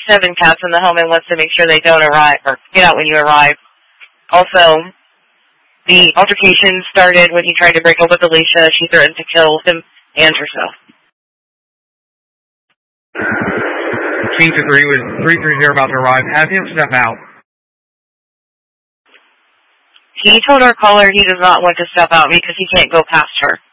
7 cats in the home and wants to make sure they don't arrive or get out when you arrive. Also, the altercation started when he tried to break up with Alicia. She threatened to kill him and herself. Chief to 3 with 330 about to arrive. Have him step out. He told our caller he does not want to step out because he can't go past her.